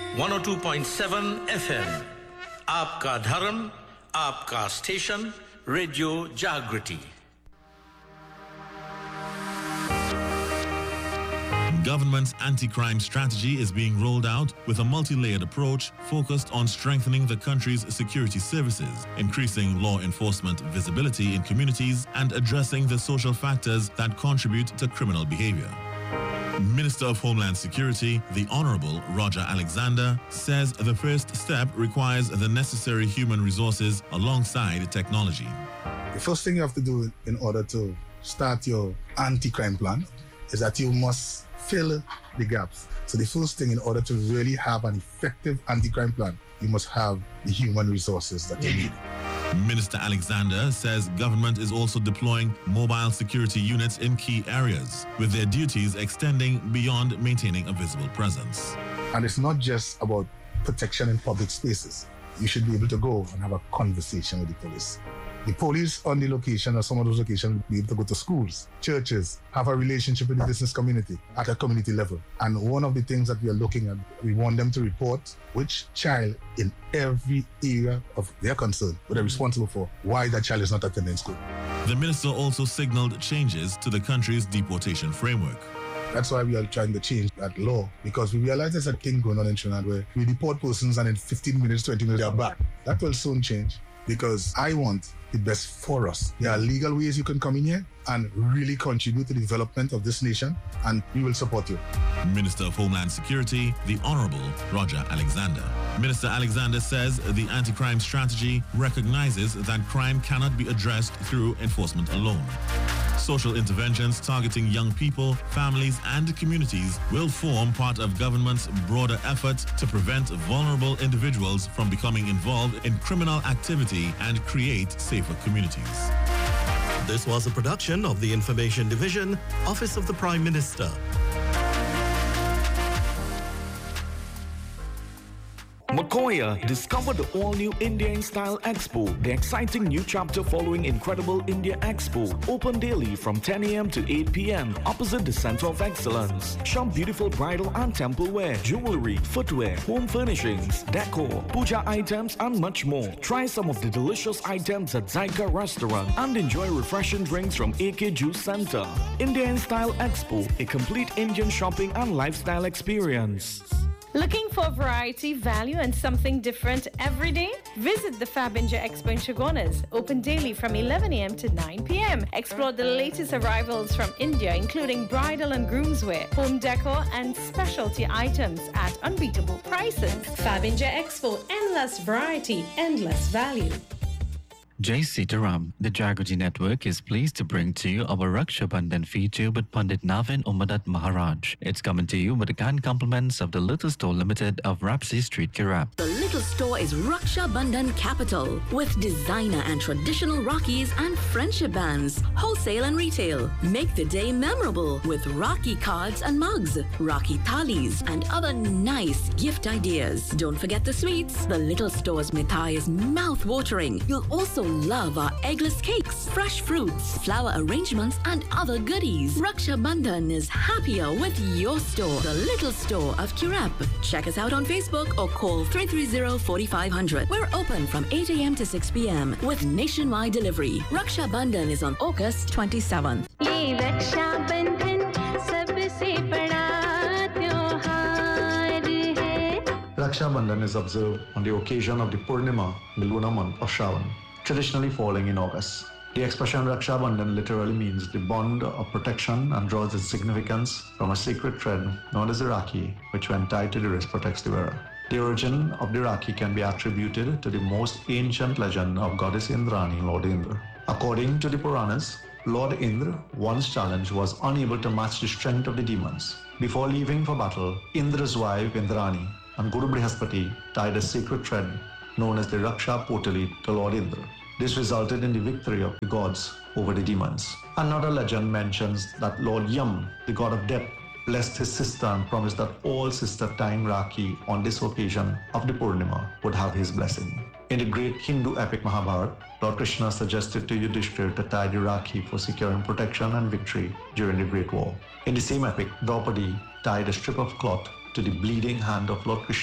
102.7 FM आपका धर्म आपका स्टेशन रेडियो जागृति Government's anti-crime strategy is being rolled out with a multi-layered approach focused on strengthening the country's security services, increasing law enforcement visibility in communities, and addressing the social factors that contribute to criminal behavior. Minister of Homeland Security, the Honorable Roger Alexander, says the first step requires the necessary human resources alongside technology. The first thing you have to do in order to start your anti-crime plan is that you must fill the gaps. So the first thing, in order to really have an effective anti-crime plan, you must have the human resources that you need. Minister Alexander says government is also deploying mobile security units in key areas, with their duties extending beyond maintaining a visible presence. And it's not just about protection in public spaces. You should be able to go and have a conversation with the police. The police on the location or some of those locations will be able to go to schools, churches, have a relationship with the business community at a community level. And one of the things that we are looking at, we want them to report which child in every area of their concern, what they're responsible for, why that child is not attending school. The minister also signaled changes to the country's deportation framework. That's why we are trying to change that law, because we realize there's a thing going on in Trinidad where we deport persons and in 15 minutes, 20 minutes, they're back. That will soon change, because I want the best for us. There are legal ways you can come in here and really contribute to the development of this nation, and we will support you. Minister of Homeland Security, the Honorable Roger Alexander. Minister Alexander says the anti-crime strategy recognizes that crime cannot be addressed through enforcement alone. Social interventions targeting young people, families, and communities will form part of government's broader effort to prevent vulnerable individuals from becoming involved in criminal activity and create safer communities. This was a production of the Information Division, Office of the Prime Minister. Makoya, discover the all-new India in Style Expo, the exciting new chapter following Incredible India Expo. Open daily from 10 a.m. to 8 p.m. opposite the Center of Excellence. Shop beautiful bridal and temple wear, jewelry, footwear, home furnishings, decor, puja items, and much more. Try some of the delicious items at Zyka Restaurant and enjoy refreshing drinks from AK Juice Center. India in Style Expo, a complete Indian shopping and lifestyle experience. Looking for variety, value, and something different every day? Visit the Fab India Expo in Chagonas, open daily from 11 a.m. to 9 p.m. Explore the latest arrivals from India, including bridal and groomswear, home decor, and specialty items at unbeatable prices. Fab India Expo, endless variety, endless value. Jai Sitaram, the Jagrati Network is pleased to bring to you our Raksha Bandhan feature with Pandit Navin Umadat Maharaj. It's coming to you with the kind compliments of the Little Store Limited of Rapsi Street, Kirap. The Little Store is Raksha Bandhan capital with designer and traditional Rakis and friendship bands, wholesale and retail. Make the day memorable with Rakhi cards and mugs, Rakhi thalis, and other nice gift ideas. Don't forget the sweets. The Little Store's mithai is mouth-watering. You'll also love our eggless cakes, fresh fruits, flower arrangements, and other goodies. Raksha Bandhan is happier with your store, the Little Store of Kirap. Check us out on Facebook or call 330-4500. We're open from 8 a.m. to 6 p.m. with nationwide delivery. Raksha Bandhan is on August 27th. Raksha Bandhan is observed on the occasion of the Purnima, the lunar month of Shravan, traditionally falling in August. The expression Raksha Bandhan literally means the bond of protection and draws its significance from a sacred thread known as the Rakhi, which when tied to the wrist protects the wearer. The origin of the Rakhi can be attributed to the most ancient legend of goddess Indrani, Lord Indra. According to the Puranas, Lord Indra, once challenged, was unable to match the strength of the demons. Before leaving for battle, Indra's wife Indrani and Guru Brihaspati tied a sacred thread known as the Raksha Potali to Lord Indra. This resulted in the victory of the gods over the demons. Another legend mentions that Lord Yam, the god of death, blessed his sister and promised that all sister tying Rakhi on this occasion of the Purnima would have his blessing. In the great Hindu epic Mahabharata, Lord Krishna suggested to Yudhishthira to tie the Rakhi for securing protection and victory during the Great War. In the same epic, Draupadi tied a strip of cloth to the bleeding hand of Lord Krishna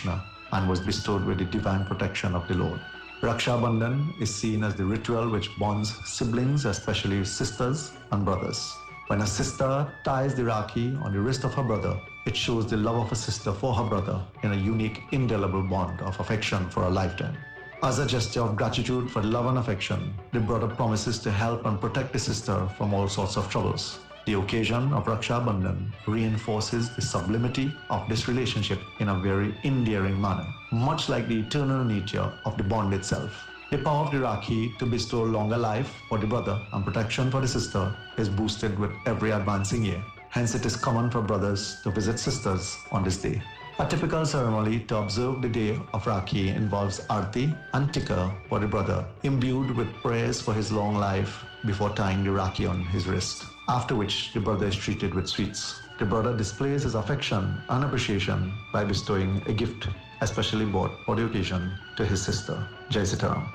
and was bestowed with the divine protection of the Lord. Raksha Bandhan is seen as the ritual which bonds siblings, especially sisters and brothers. When a sister ties the Rakhi on the wrist of her brother, it shows the love of a sister for her brother in a unique, indelible bond of affection for a lifetime. As a gesture of gratitude for love and affection, the brother promises to help and protect the sister from all sorts of troubles. The occasion of Raksha Bandhan reinforces the sublimity of this relationship in a very endearing manner, much like the eternal nature of the bond itself. The power of the Rakhi to bestow longer life for the brother and protection for the sister is boosted with every advancing year. Hence, it is common for brothers to visit sisters on this day. A typical ceremony to observe the day of Rakhi involves Arti and Tikka for the brother, imbued with prayers for his long life before tying the Rakhi on his wrist, after which the brother is treated with sweets. The brother displays his affection and appreciation by bestowing a gift, especially bought for the occasion, to his sister. Jai Sitaram.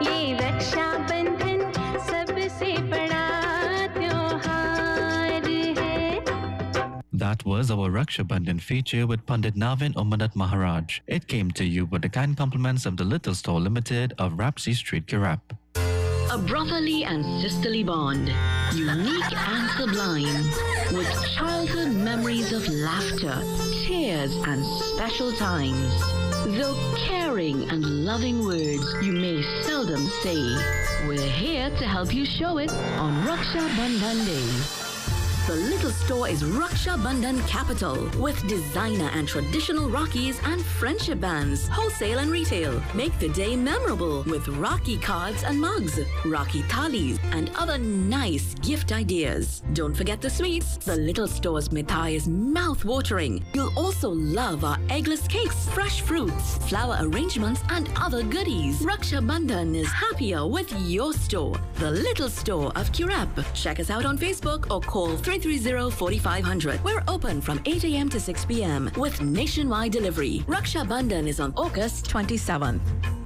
That was our Raksha Bandhan feature with Pandit Navin Umadat Maharaj. It came to you with the kind compliments of the Little Store Limited of Rapsy Street, Kirap. A brotherly and sisterly bond, unique and sublime, with childhood memories of laughter, tears, and special times. Though caring and loving words you may seldom say, we're here to help you show it on Raksha Bandhan Day. The Little Store is Raksha Bandhan capital with designer and traditional Rakis and friendship bands, wholesale and retail. Make the day memorable with Rakhi cards and mugs, Rakhi thalis, and other nice gift ideas. Don't forget the sweets. The Little Store's mithai is mouth-watering. You'll also love our eggless cakes, fresh fruits, flower arrangements, and other goodies. Raksha Bandhan is happier with your store, the Little Store of Kirap. Check us out on Facebook or call 330-4500. We're open from 8 a.m. to 6 p.m. with nationwide delivery. Raksha Bandhan is on August 27th.